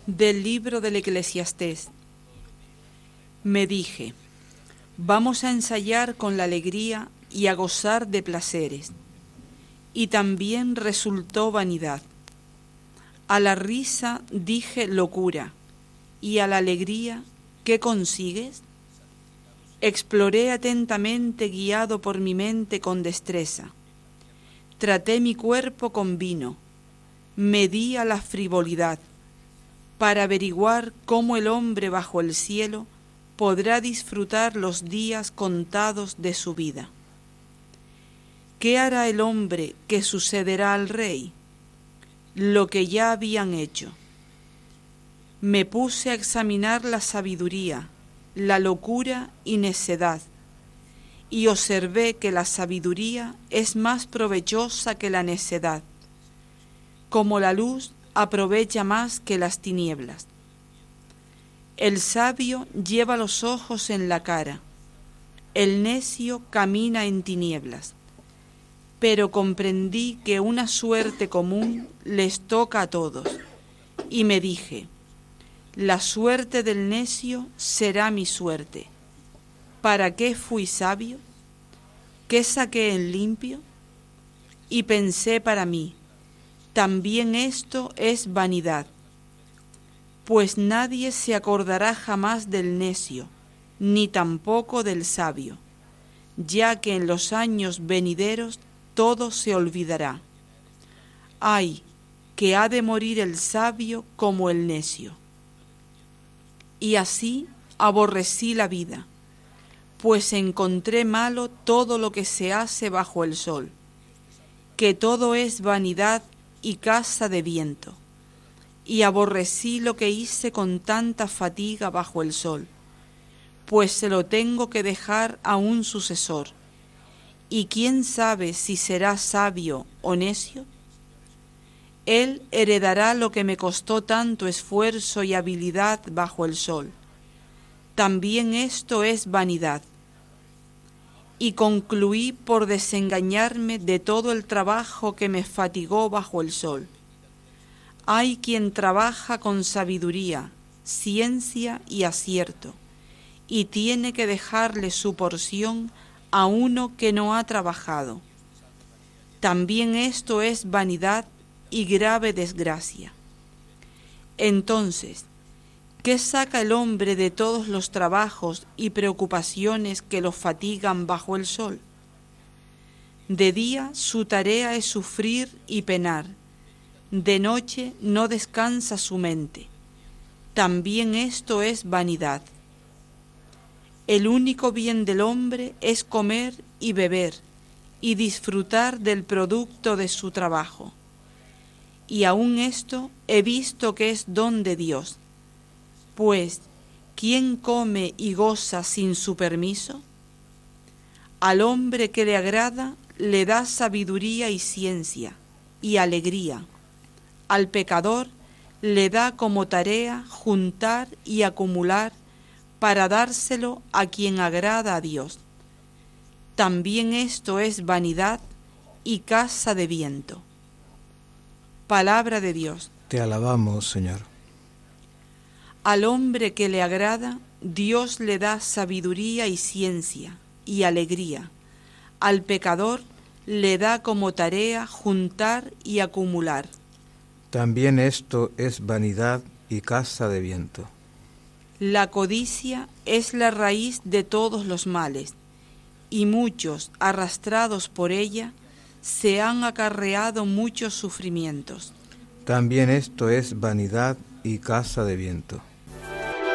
Del libro del Eclesiastés. Me dije, vamos a ensayar con la alegría y a gozar de placeres. Y también resultó vanidad. A la risa dije locura, y a la alegría, ¿qué consigues? Exploré atentamente guiado por mi mente con destreza. Traté mi cuerpo con vino, medí a la frivolidad, para averiguar cómo el hombre bajo el cielo podrá disfrutar los días contados de su vida. ¿Qué hará el hombre que sucederá al rey? Lo que ya habían hecho. Me puse a examinar la sabiduría, la locura y necedad, y observé que la sabiduría es más provechosa que la necedad, como la luz aprovecha más que las tinieblas. El sabio lleva los ojos en la cara, el necio camina en tinieblas, pero comprendí que una suerte común les toca a todos, y me dije, la suerte del necio será mi suerte. ¿Para qué fui sabio? ¿Qué saqué en limpio? Y pensé para mí, también esto es vanidad, pues nadie se acordará jamás del necio, ni tampoco del sabio, ya que en los años venideros todo se olvidará. ¡Ay, que ha de morir el sabio como el necio! Y así aborrecí la vida, pues encontré malo todo lo que se hace bajo el sol, que todo es vanidad y caza de viento, y aborrecí lo que hice con tanta fatiga bajo el sol, pues se lo tengo que dejar a un sucesor, y quién sabe si será sabio o necio. Él heredará lo que me costó tanto esfuerzo y habilidad bajo el sol. También esto es vanidad. Y concluí por desengañarme de todo el trabajo que me fatigó bajo el sol. Hay quien trabaja con sabiduría, ciencia y acierto, y tiene que dejarle su porción a uno que no ha trabajado. También esto es vanidad y grave desgracia. Entonces, ¿qué saca el hombre de todos los trabajos y preocupaciones que lo fatigan bajo el sol? De día su tarea es sufrir y penar, de noche no descansa su mente. También esto es vanidad. El único bien del hombre es comer y beber y disfrutar del producto de su trabajo. Y aun esto he visto que es don de Dios, pues ¿quién come y goza sin su permiso? Al hombre que le agrada le da sabiduría y ciencia y alegría. Al pecador le da como tarea juntar y acumular para dárselo a quien agrada a Dios. También esto es vanidad y caza de viento. Palabra de Dios. Te alabamos, Señor. Al hombre que le agrada, Dios le da sabiduría y ciencia y alegría. Al pecador le da como tarea juntar y acumular. También esto es vanidad y caza de viento. La codicia es la raíz de todos los males, y muchos, arrastrados por ella, se han acarreado muchos sufrimientos. También esto es vanidad y caza de viento.